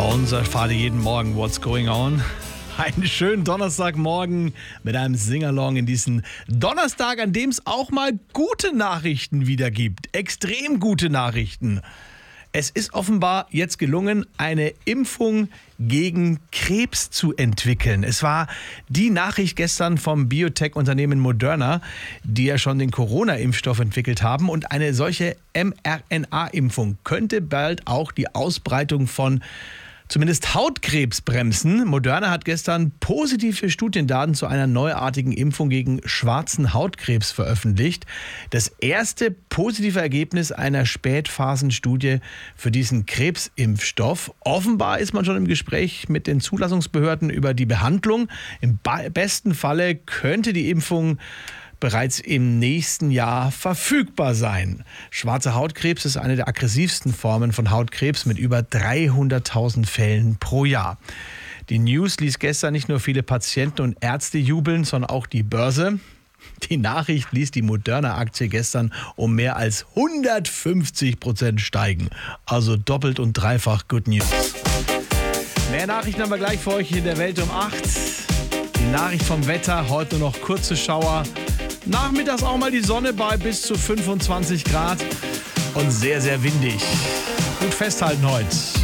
uns erfahrt ihr jeden Morgen What's Going On. Einen schönen Donnerstagmorgen mit einem Singalong in diesen Donnerstag, an dem es auch mal gute Nachrichten wieder gibt. Extrem gute Nachrichten. Es ist offenbar jetzt gelungen, eine Impfung gegen Krebs zu entwickeln. Es war die Nachricht gestern vom Biotech-Unternehmen Moderna, die ja schon den Corona-Impfstoff entwickelt haben. Und eine solche mRNA-Impfung könnte bald auch die Ausbreitung von zumindest Hautkrebs bremsen. Moderna hat gestern positive Studiendaten zu einer neuartigen Impfung gegen schwarzen Hautkrebs veröffentlicht. Das erste positive Ergebnis einer Spätphasenstudie für diesen Krebsimpfstoff. Offenbar ist man schon im Gespräch mit den Zulassungsbehörden über die Behandlung. Im besten Falle könnte die Impfung bereits im nächsten Jahr verfügbar sein. Schwarzer Hautkrebs ist eine der aggressivsten Formen von Hautkrebs mit über 300.000 Fällen pro Jahr. Die News ließ gestern nicht nur viele Patienten und Ärzte jubeln, sondern auch die Börse. Die Nachricht ließ die Moderna-Aktie gestern um mehr als 150% steigen. Also doppelt und dreifach Good News. Mehr Nachrichten haben wir gleich für euch in der Welt um 8. Die Nachricht vom Wetter, heute nur noch kurze Schauer. Nachmittags auch mal die Sonne bei bis zu 25 Grad und sehr, sehr windig. Gut festhalten heute.